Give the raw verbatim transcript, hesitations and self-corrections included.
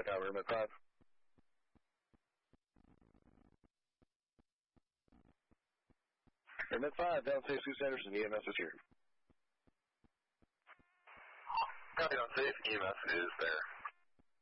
down room at five. Room at five, down safe, Sue Sanderson, E M S is here. Copy on safe, E M S is there.